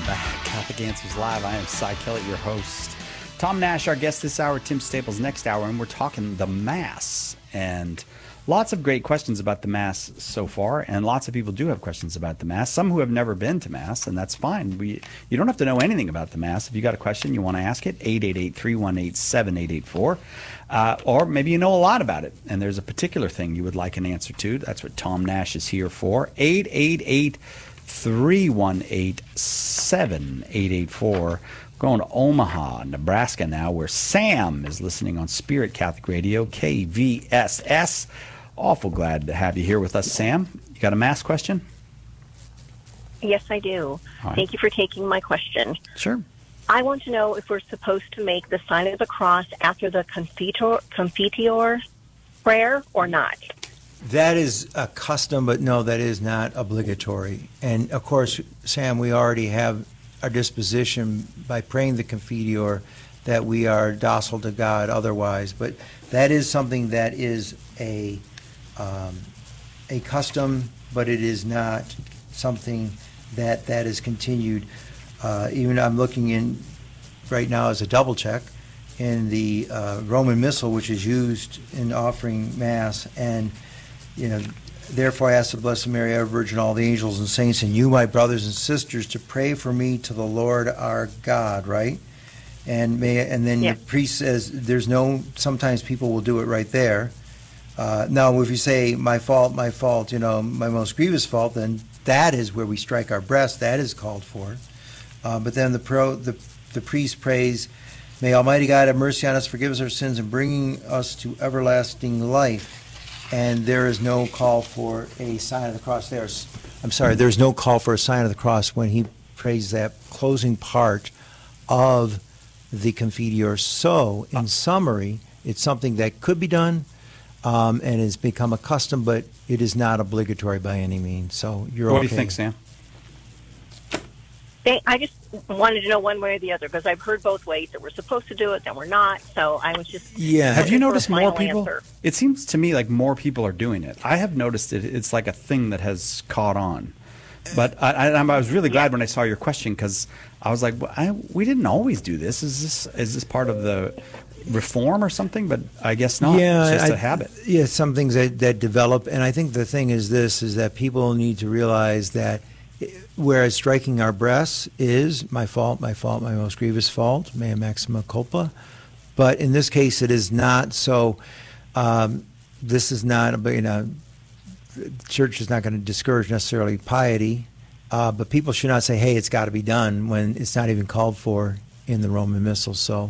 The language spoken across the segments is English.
back. Catholic Answers Live. I am Cy Kellett, your host. Tom Nash, our guest this hour, Tim Staples next hour, and we're talking the Mass. And lots of great questions about the Mass so far, and lots of people do have questions about the Mass. Some who have never been to Mass, and that's fine. You don't have to know anything about the Mass. If you got a question, you want to ask it, 888-318-7884. Or maybe you know a lot about it, and there's a particular thing you would like an answer to. That's what Tom Nash is here for. 888-318-7884. Going to Omaha, Nebraska now, where Sam is listening on Spirit Catholic Radio, KVSS. Awful glad to have you here with us, Sam. You got a Mass question? Yes, I do. Right. Thank you for taking my question. Sure. I want to know if we're supposed to make the sign of the cross after the Confiteor prayer or not. That is a custom, but no, that is not obligatory. And of course, Sam, we already have our disposition by praying the Confiteor that we are docile to God otherwise. But that is something that is a custom, but it is not something that is continued. Even I'm looking in right now as a double check in the Roman Missal, which is used in offering Mass, and therefore I ask the Blessed Mary, ever Virgin, all the angels and saints, and you, my brothers and sisters, to pray for me to the Lord our God, right? And then Yes. the priest says, sometimes people will do it right there. Now, if you say, my fault, my most grievous fault, then that is where we strike our breast. That is called for. But then the priest prays, may Almighty God have mercy on us, forgive us our sins, and bringing us to everlasting life. And there is no call for a sign of the cross there. There's no call for a sign of the cross when he prays that closing part of the Confiteor. So, in summary, it's something that could be done and has become a custom, but it is not obligatory by any means. So you're What okay. do you think, Sam? I just wanted to know one way or the other, because I've heard both ways, that we're supposed to do it, that we're not. So I was just... Yeah. Have you looking for a noticed more final people? answer. It seems to me like more people are doing it. I have noticed it. It's like a thing that has caught on. But I was really glad when I saw your question, because I was like, we didn't always do this. Is this part of the reform or something? But I guess not. Yeah, it's just a habit. Yeah, some things that develop. And I think the thing is that people need to realize that whereas striking our breasts is my fault, my most grievous fault, mea maxima culpa. But in this case, it is not. So this is not, the church is not going to discourage necessarily piety, but people should not say, hey, it's got to be done when it's not even called for in the Roman Missal. So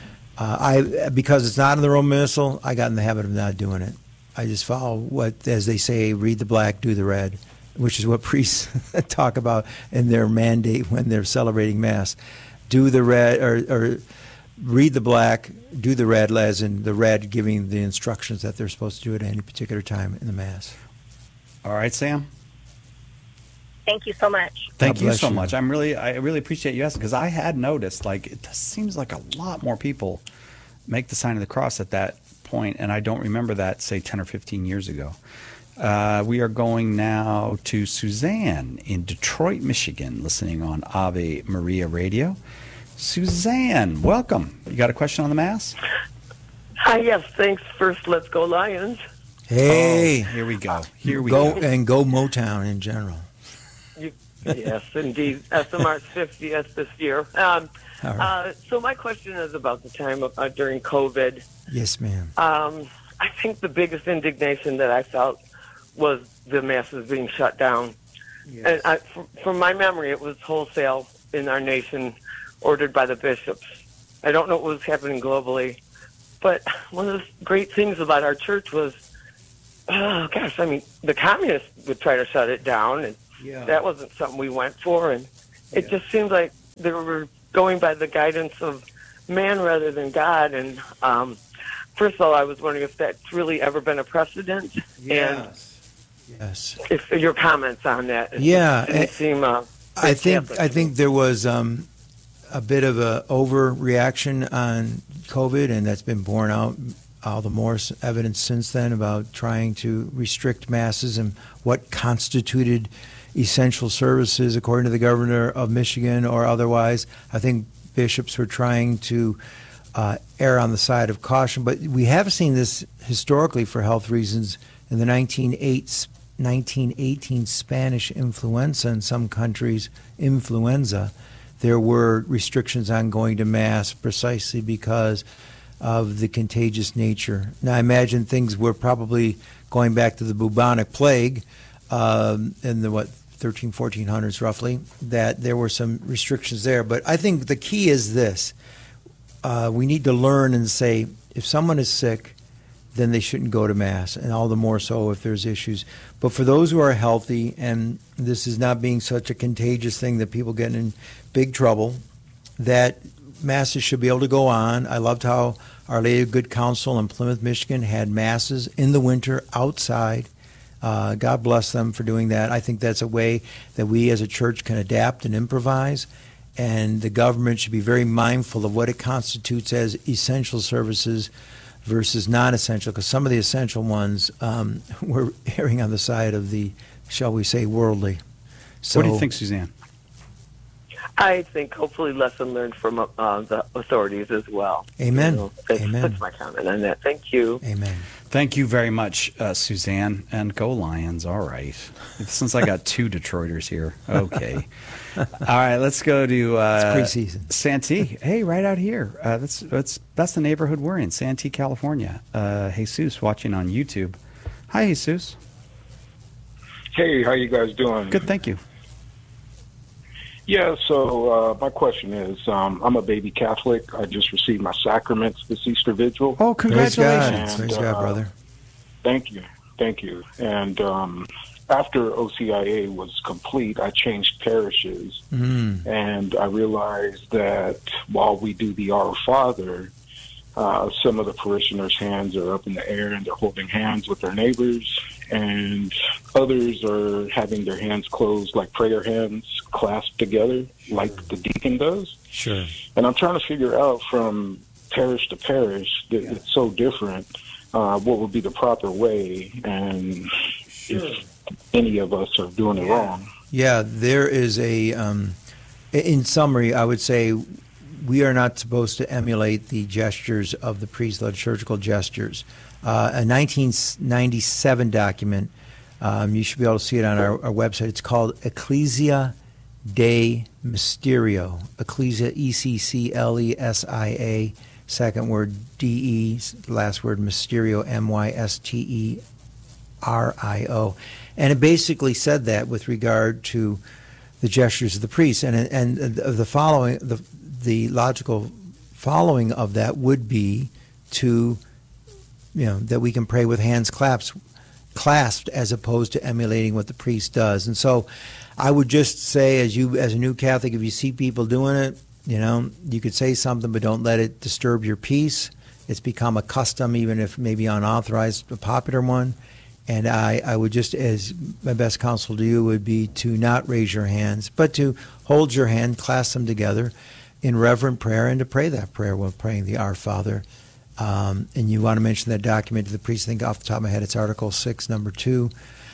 because it's not in the Roman Missal, I got in the habit of not doing it. I just follow what, as they say, read the black, do the red, which is what priests talk about in their mandate when they're celebrating Mass. Do the red, or read the black, do the red, as in the red giving the instructions that they're supposed to do at any particular time in the Mass. All right, Sam. Thank you so much. Thank God you bless so you. much. I really appreciate you asking, because I had noticed, like, it just seems like a lot more people make the sign of the cross at that point, and I don't remember that, say, 10 or 15 years ago. We are going now to Suzanne in Detroit, Michigan, listening on Ave Maria Radio. Suzanne, welcome. You got a question on the Mass? Hi, yes, thanks. First, let's go Lions. Hey, Here we go. Here we go go. and go Motown in general. Yes, indeed. SMR's 50th this year. All right. So my question is about the time during COVID. Yes, ma'am. I think the biggest indignation that I felt was the masses being shut down. Yes. And from my memory, it was wholesale in our nation, ordered by the bishops. I don't know what was happening globally, but one of the great things about our church was, the communists would try to shut it down, and that wasn't something we went for. And it just seemed like they were going by the guidance of man rather than God. And first of all, I was wondering if that's really ever been a precedent. Yes. If your comments on that. It Yeah, didn't seem. I think there was a bit of a overreaction on COVID, and that's been borne out. All the more evidence since then about trying to restrict masses and what constituted, essential services, according to the governor of Michigan or otherwise. I think bishops were trying to err on the side of caution, but we have seen this historically for health reasons. In the 1918 Spanish influenza, in some countries, influenza, there were restrictions on going to Mass precisely because of the contagious nature. Now, I imagine things were probably going back to the bubonic plague in the, 1400s roughly, that there were some restrictions there. But I think the key is this. We need to learn and say, if someone is sick, then they shouldn't go to Mass, and all the more so if there's issues. But for those who are healthy, and this is not being such a contagious thing that people get in big trouble, that Masses should be able to go on. I loved how Our Lady of Good Counsel in Plymouth, Michigan had Masses in the winter outside. God bless them for doing that. I think that's a way that we as a church can adapt and improvise, and the government should be very mindful of what it constitutes as essential services versus non-essential, because some of the essential ones were erring on the side of the, shall we say, worldly. So, what do you think, Suzanne? I think hopefully lesson learned from the authorities as well. Amen. That's Amen. my comment on that. Thank you. Amen. Thank you very much, Suzanne. And go Lions. All right. Since I got two Detroiters here. Okay. All right, let's go to It's preseason. Santee. Hey, right out here. That's the neighborhood we're in, Santee, California. Jesus watching on YouTube. Hi, Jesus. Hey, how you guys doing? Good, thank you. Yeah, so my question is, I'm a baby Catholic. I just received my sacraments this Easter Vigil. Oh, congratulations. Praise God, brother. Thank you. And after OCIA was complete, I changed parishes, and I realized that while we do the Our Father, some of the parishioners' hands are up in the air and they're holding hands with their neighbors, and others are having their hands closed like prayer hands, clasped together like the deacon does. Sure. And I'm trying to figure out from parish to parish that it's so different, what would be the proper way, and if any of us are doing it wrong. Yeah, there is a, in summary, I would say we are not supposed to emulate the gestures of the priest, liturgical gestures. A 1997 document, you should be able to see it on our website. It's called Ecclesia Dei Mysterio. Ecclesia, E-C-C-L-E-S-I-A, second word D-E, last word Mysterio, M-Y-S-T-E-R-I-O. And it basically said that with regard to the gestures of the priest. And the following, the logical following of that would be to, that we can pray with hands clasped as opposed to emulating what the priest does. And so I would just say, as a new Catholic, if you see people doing it, you could say something, but don't let it disturb your peace. It's become a custom, even if maybe unauthorized, a popular one. And I would just, as my best counsel to you would be to not raise your hands, but to hold your hand, clasp them together in reverent prayer, and to pray that prayer when praying the Our Father. And you want to mention that document to the priest. I think off the top of my head, it's Article 6, number 2.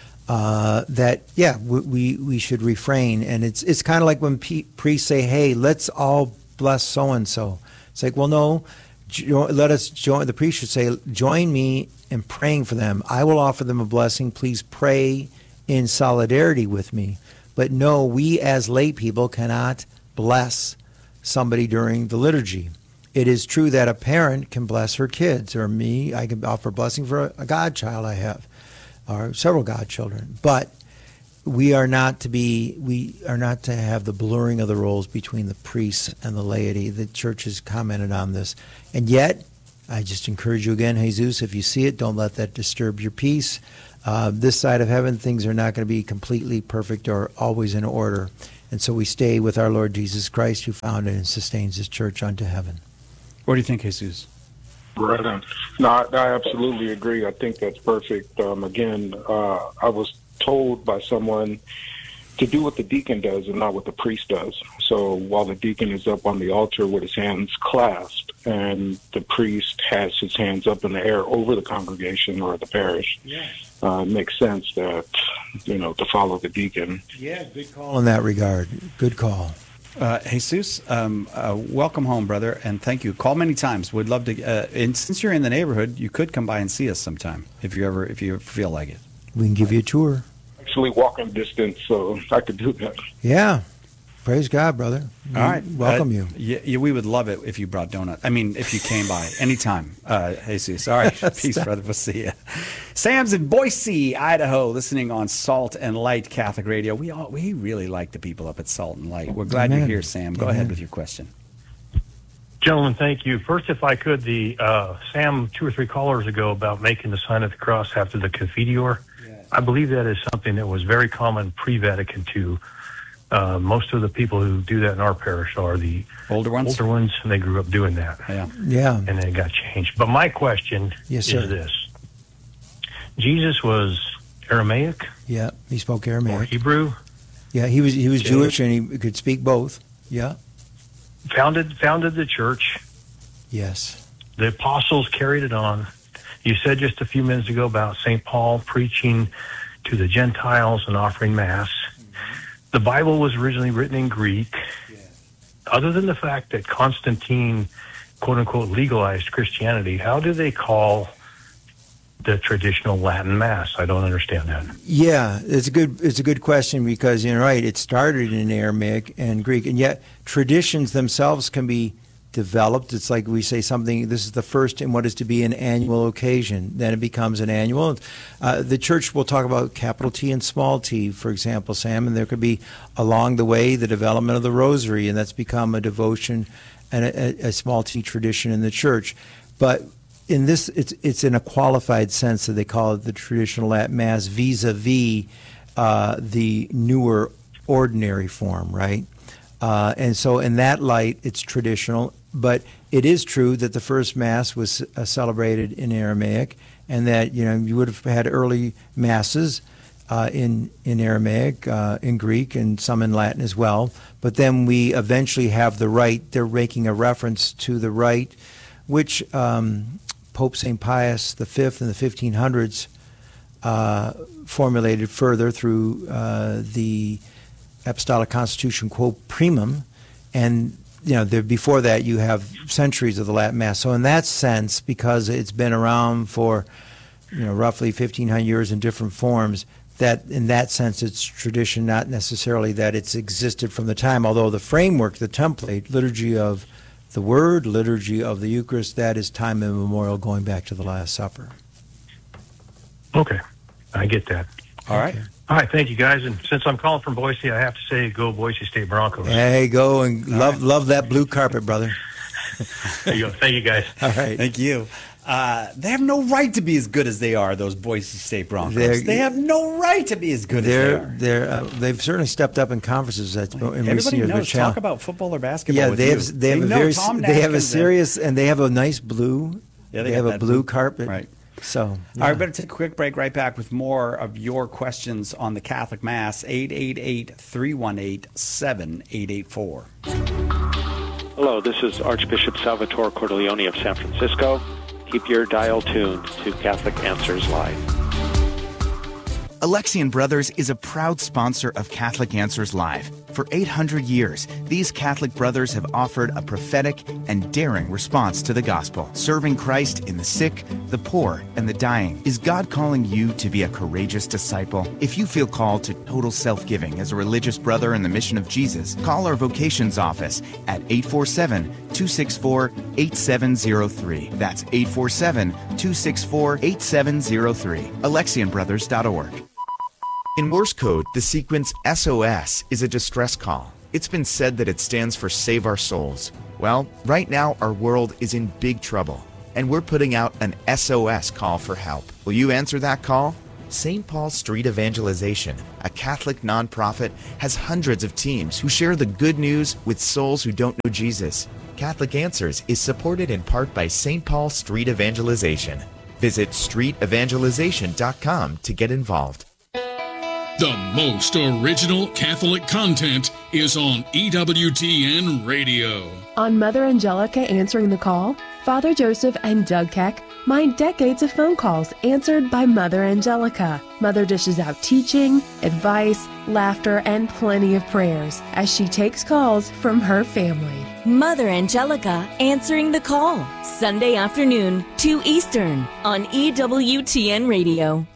We should refrain. And it's kind of like when priests say, hey, let's all bless so-and-so. It's like, well, no, let us join. The priest should say, join me in praying for them. I will offer them a blessing. Please pray in solidarity with me. But no, we as lay people cannot bless somebody during the liturgy. It is true that a parent can bless her kids, or me, I can offer a blessing for a godchild I have, or several godchildren. But we are not to have the blurring of the roles between the priests and the laity. The church has commented on this. And yet, I just encourage you again, Jesus, if you see it, don't let that disturb your peace. This side of heaven, things are not going to be completely perfect or always in order. And so we stay with our Lord Jesus Christ, who founded and sustains his church unto heaven. What do you think, Jesus? Right on. No, I absolutely agree. I think that's perfect. Again, I was told by someone to do what the deacon does and not what the priest does. So while the deacon is up on the altar with his hands clasped, and the priest has his hands up in the air over the congregation or the parish, it makes sense that, to follow the deacon. Yeah, good call in that regard. Good call. Jesus, welcome home, brother, and thank you. Call many times. We'd love to. And since you're in the neighborhood, you could come by and see us sometime if you feel like it. We can give you a tour. Actually, walking distance, so I could do that. Yeah. Praise God, brother. All right. Welcome you. Yeah, we would love it if you brought donuts. I mean, if you came by anytime. Jesus. All right. Peace, brother. We'll see you. Sam's in Boise, Idaho, listening on Salt and Light Catholic Radio. We really like the people up at Salt and Light. We're glad you're here, Sam. Go ahead with your question. Gentlemen, thank you. First, if I could, Sam, 2 or 3 callers ago about making the sign of the cross after the Confiteor. I believe that is something that was very common pre-Vatican II. Most of the people who do that in our parish are the older ones, and they grew up doing that. Yeah. And then it got changed. But my question is this. Jesus was Aramaic? Yeah, he spoke Aramaic. Or Hebrew? Yeah, he was Jewish and he could speak both. Yeah. Founded the church. Yes. The apostles carried it on. You said just a few minutes ago about St. Paul preaching to the Gentiles and offering Mass. The Bible was originally written in Greek. Other than the fact that Constantine, quote-unquote, legalized Christianity, how do they call the traditional Latin Mass? I don't understand that. Yeah, it's a good question because you're right. It started in Aramaic and Greek, and yet traditions themselves can be developed. It's like we say something, this is the first in what is to be an annual occasion. Then it becomes an annual. The church will talk about capital T and small t, for example, Sam, and there could be along the way the development of the rosary, and that's become a devotion and a small t tradition in the church. But in this, it's in a qualified sense that they call it the traditional Latin Mass vis-a-vis the newer ordinary form, right? And so in that light, it's traditional. But it is true that the first Mass was celebrated in Aramaic, and that you would have had early Masses in Aramaic, in Greek, and some in Latin as well. But then we eventually have the rite. They're making a reference to the rite, which Pope St. Pius V in the 1500s formulated further through the Apostolic Constitution Quo Primum, and before that you have centuries of the Latin Mass. So in that sense, because it's been around for roughly 1,500 years in different forms, that in that sense it's tradition, not necessarily that it's existed from the time. Although the framework, the template, liturgy of the Word, liturgy of the Eucharist, that is time immemorial, going back to the Last Supper. Okay, I get that. All right. All right, thank you, guys. And since I'm calling from Boise, I have to say go Boise State Broncos. Hey, go and love that blue carpet, brother. There you go. Thank you, guys. All right. Thank you. They have no right to be as good as they are, those Boise State Broncos. They have no right to be as good as they are. They've certainly stepped up in conferences. Everybody knows. Talk about football or basketball. Yeah, they have a serious, and they have a nice blue. Yeah, they have a blue carpet. Right. So, all right, better take a quick break. Right back with more of your questions on the Catholic Mass. 888-318-7884. Hello, this is Archbishop Salvatore Cordileone of San Francisco. Keep your dial tuned to Catholic Answers Live. Alexian Brothers is a proud sponsor of Catholic Answers Live. For 800 years, these Catholic brothers have offered a prophetic and daring response to the gospel, serving Christ in the sick, the poor, and the dying. Is God calling you to be a courageous disciple? If you feel called to total self-giving as a religious brother in the mission of Jesus, call our vocations office at 847-264-8703. That's 847-264-8703. AlexianBrothers.org. In Morse code, the sequence SOS is a distress call. It's been said that it stands for Save Our Souls. Well, right now our world is in big trouble, and we're putting out an SOS call for help. Will you answer that call? St. Paul Street Evangelization, a Catholic nonprofit, has hundreds of teams who share the good news with souls who don't know Jesus. Catholic Answers is supported in part by St. Paul Street Evangelization. Visit streetevangelization.com to get involved. The most original Catholic content is on EWTN Radio. On Mother Angelica Answering the Call, Father Joseph and Doug Keck mine decades of phone calls answered by Mother Angelica. Mother dishes out teaching, advice, laughter, and plenty of prayers as she takes calls from her family. Mother Angelica Answering the Call, Sunday afternoon, 2 Eastern, on EWTN Radio.